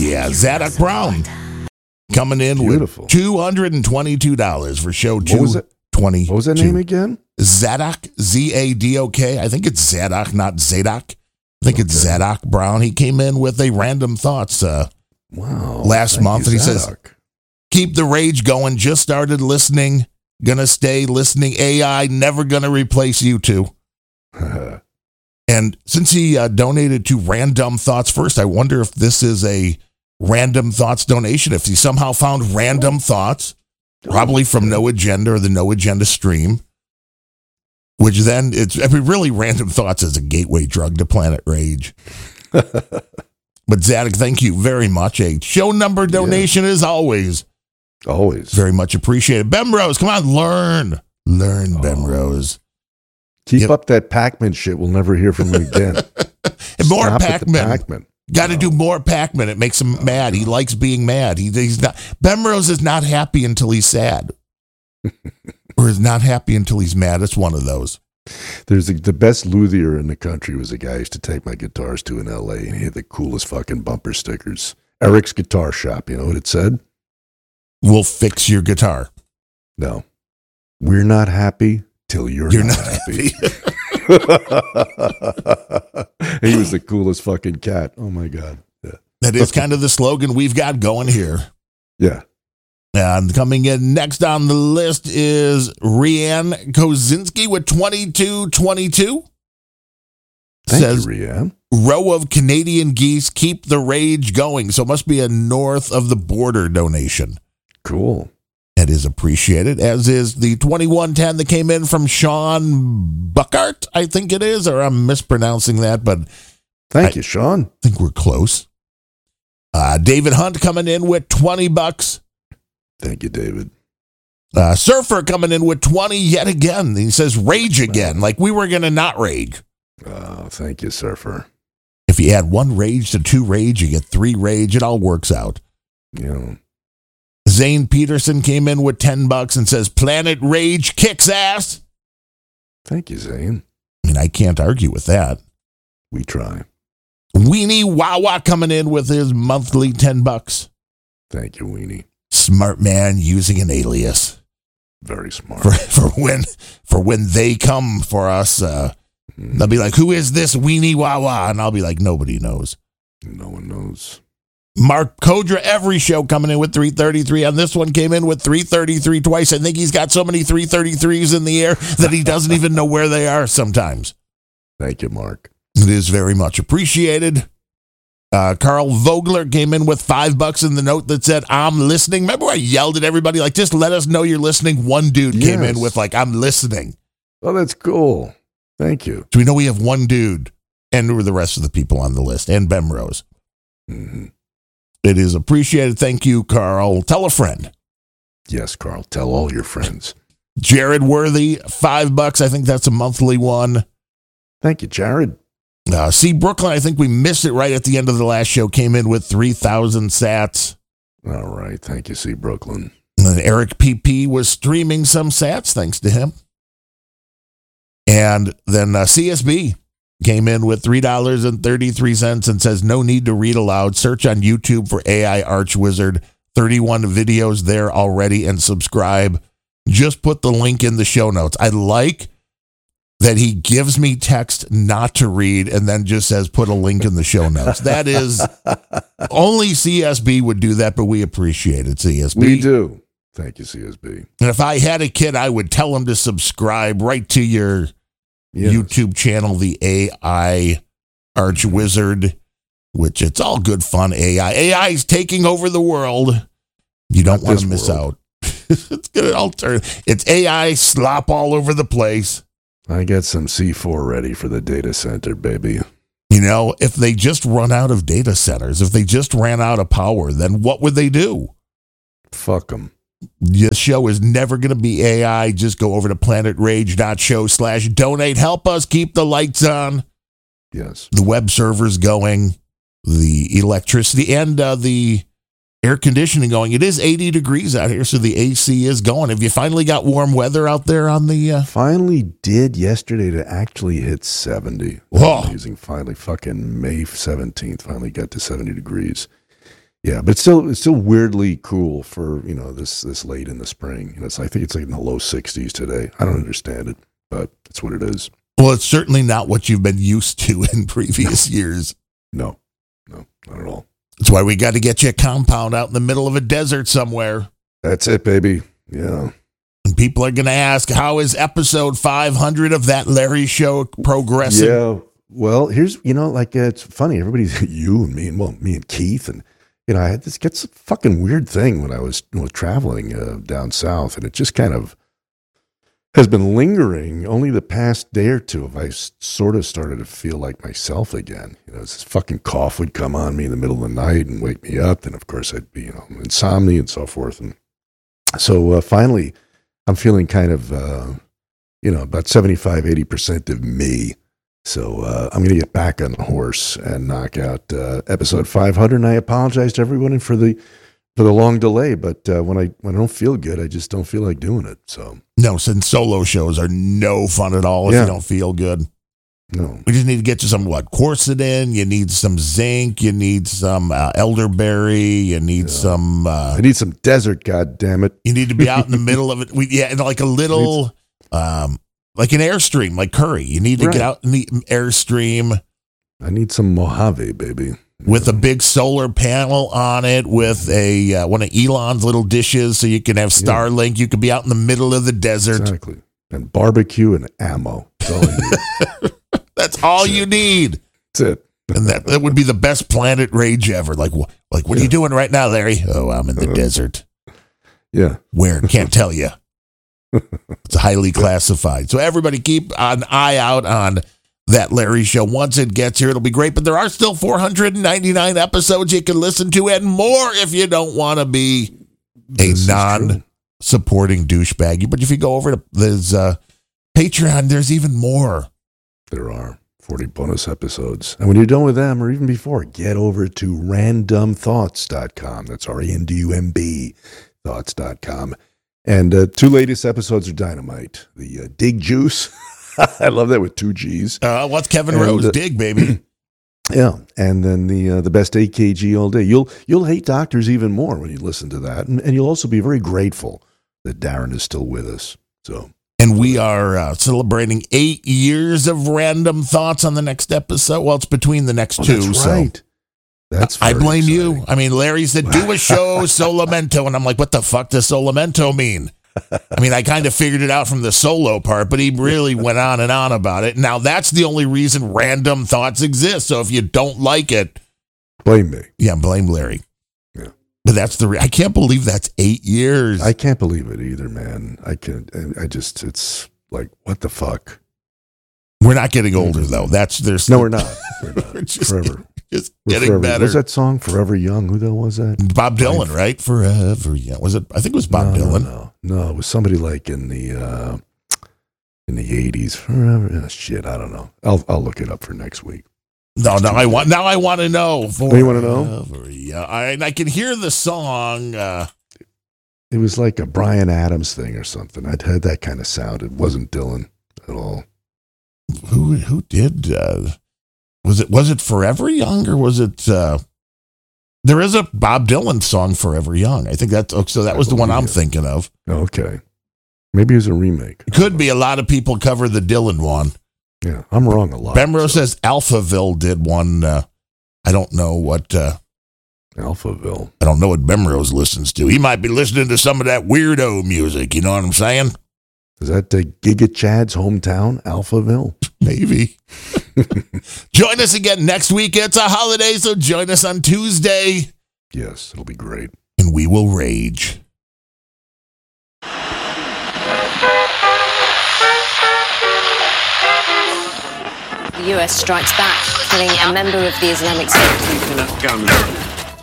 Yeah, Zadok Brown coming in Beautiful. with $222 for show 220. What was that name again? Zadok, Z-A-D-O-K. I think it's Zadok, not Zadok. I think it's Zadok Brown. He came in with a Random Thoughts last month, and he says, keep the rage going. Just started listening. Gonna stay listening. AI never gonna replace you two. And since he donated to Random Thoughts first, I wonder if this is a Random Thoughts donation. If he somehow found Random Thoughts, probably from No Agenda or the No Agenda stream, which then really Random Thoughts is a gateway drug to Planet Rage. But Zadok, thank you very much. A show number donation as always. Always. Very much appreciated. Bemrose, come on, learn. Learn, Bemrose. Keep up that Pac-Man shit. We'll never hear from you again. And more Pac-Man. Got to do more Pac-Man. It makes him mad. He likes being mad. He's not. Bemrose is not happy until he's sad. Or is not happy until he's mad. It's one of those. There's the best luthier in the country was a guy I used to take my guitars to in L.A. and he had the coolest fucking bumper stickers. Eric's Guitar Shop. You know what it said? We'll fix your guitar. No. We're not happy till you're not happy. He was the coolest fucking cat. Oh, my God. Yeah. That is kind of the slogan we've got going here. Yeah. And coming in next on the list is Rianne Kozinski with 2222. Says, you, Rianne. Row of Canadian geese keep the rage going. So it must be a north of the border donation. Cool. That is appreciated, as is the 2110 that came in from Sean Buckart, I think it is, or I'm mispronouncing that, but thank you, Sean. I think we're close. David Hunt coming in with $20. Thank you, David. Surfer coming in with 20 yet again. He says rage again, like we were going to not rage. Oh, thank you, Surfer. If you add 1 rage to 2 rage, you get 3 rage. It all works out. Yeah. Zane Peterson came in with $10 and says Planet Rage kicks ass. Thank you, Zane. I mean, I can't argue with that. We try. Weenie Wawa coming in with his monthly $10. Thank you, Weenie. Smart man using an alias. Very smart. For when they come for us, they'll be like, who is this Weenie Wawa? And I'll be like, nobody knows. No one knows. Mark Kodra, every show coming in with 333. On this one, came in with 333 twice. I think he's got so many 333s in the air that he doesn't even know where they are sometimes. Thank you, Mark. It is very much appreciated. Carl Vogler came in with $5 in the note that said, I'm listening. Remember I yelled at everybody, like, just let us know you're listening? One dude came in with, like, I'm listening. Oh, that's cool. Thank you. So we know we have one dude, and who are the rest of the people on the list, and Bemrose. Mm-hmm. It is appreciated. Thank you, Carl. Tell a friend. Yes, Carl. Tell all your friends. Jared Worthy, $5. I think that's a monthly one. Thank you, Jared. See, Brooklyn, I think we missed it right at the end of the last show, came in with 3,000 sats. All right. Thank you, C. Brooklyn. And Eric PP was streaming some sats, thanks to him. And then CSB came in with $3.33 and says, no need to read aloud. Search on YouTube for AI Arch Wizard. 31 videos there already, and subscribe. Just put the link in the show notes. I like that he gives me text not to read and then just says, put a link in the show notes. That is, only CSB would do that, but we appreciate it, CSB. We do. Thank you, CSB. And if I had a kid, I would tell him to subscribe right to your YouTube channel, the AI Arch Wizard, which it's all good fun. AI is taking over the world. You don't want to miss out. It's going to all turn. It's AI slop all over the place. I got some C4 ready for the data center, baby. You know, if they just run out of data centers, if they just ran out of power, then what would they do? Fuck them. This show is never going to be AI. Just go over to planetrage.show/donate. Help us keep the lights on. Yes. The web servers going, the electricity, and the air conditioning going. It is 80 degrees out here, so the AC is going. Have you finally got warm weather out there on the... Finally did yesterday to actually hit 70. Whoa. Amazing. Finally, fucking May 17th, finally got to 70 degrees. Yeah, but it's still weirdly cool for, this late in the spring. I think it's like in the low 60s today. I don't understand it, but it's what it is. Well, it's certainly not what you've been used to in previous years. No, not at all. That's why we got to get you a compound out in the middle of a desert somewhere. That's it, baby. Yeah. And people are going to ask, how is episode 500 of That Larry Show progressing? Yeah. Well, here's, it's funny. Everybody's you and me and Keith. And, I had this gets a fucking weird thing when I was traveling down south. And it just kind of has been lingering. Only the past day or two have I sort of started to feel like myself again. This fucking cough would come on me in the middle of the night and wake me up. And of course I'd be, insomnia and so forth. And so finally I'm feeling kind of, about 75, 80% of me. So I'm going to get back on the horse and knock out episode 500. And I apologize to everyone for the long delay, but when I don't feel good, I just don't feel like doing it. So no, since solo shows are no fun at all if you don't feel good. No, we just need to get you some quercetin. You need some zinc. You need some elderberry. You need some. I need some desert. God damn it! You need to be out in the middle of it. And like a little, like an airstream, like Curry. You need to get out in the airstream. I need some Mojave, baby. With a big solar panel on it, with a one of Elon's little dishes, so you can have Starlink. You can be out in the middle of the desert. Exactly. And barbecue and ammo. That's all I need. That's all you need. That's it. And that would be the best Planet Rage ever. Like what are you doing right now, Larry? Oh, I'm in the desert. Yeah. Where? Can't tell you. It's highly classified. So everybody keep an eye out on That Larry Show. Once it gets here, it'll be great. But there are still 499 episodes you can listen to and more if you don't want to be a non-supporting douchebag. But if you go over to there's Patreon, there's even more. There are 40 bonus episodes. And when you're done with them, or even before, get over to randomthoughts.com. That's RANDUMB thoughts.com. And 2 latest episodes are dynamite. The Dig Juice. I love that with 2 G's. What's Kevin Rose? Dig, baby. Yeah, and then the best AKG all day. You'll hate doctors even more when you listen to that, and you'll also be very grateful that Darren is still with us. So, and we are celebrating 8 years of Random Thoughts on the next episode. Well, it's between the next 2. That's right. That's I blame exciting. you. I mean, Larry said do a show Solamento, and I'm like, what the fuck does Solamento mean? I mean, I kind of figured it out from the solo part, but he really went on and on about it. Now, that's the only reason Random Thoughts exist. So if you don't like it, blame me. Yeah, blame Larry. Yeah. But that's I can't believe that's 8 years. I can't believe it either, man. It's like, what the fuck? We're not getting older, though. No, we're not. We're just forever. Just getting better. Was that song Forever Young? Who the hell was that? Bob Dylan, right? Forever Young. Was it? I think it was Bob Dylan. No, it was somebody like in the 80s. Forever. Shit, I don't know. I'll look it up for next week. No, I want to know. You want to know? Yeah, I can hear the song. It was like a Bryan Adams thing or something. I'd heard that kind of sound. It wasn't Dylan at all. Who did? Was it Forever Young, or was it? There is a Bob Dylan song, Forever Young. I think that was the one I'm thinking of. Okay, maybe it was a remake. Could be. A lot of people cover the Dylan one. Yeah, I'm wrong a lot. Bemro says Alphaville did one. I don't know what. Alphaville. I don't know what Bemrose listens to. He might be listening to some of that weirdo music. You know what I'm saying? Is that Giga Chad's hometown, Alphaville? Maybe. Join us again next week. It's a holiday, so join us on Tuesday. Yes, it'll be great. And we will rage. The US strikes back, killing a member of the Islamic State.